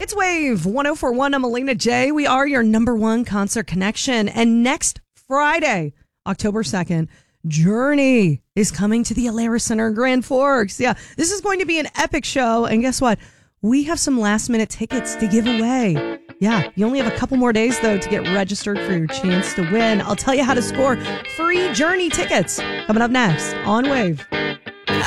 It's Wave 104.1. I'm Elena J. We are your number one concert connection. And next Friday, October 2nd, Journey is coming to the Alara Center in Grand Forks. Yeah, this is going to be an epic show. And guess what? We have some last minute tickets to give away. Yeah, you only have a couple more days, though, to get registered for your chance to win. I'll tell you how to score free Journey tickets coming up next on Wave.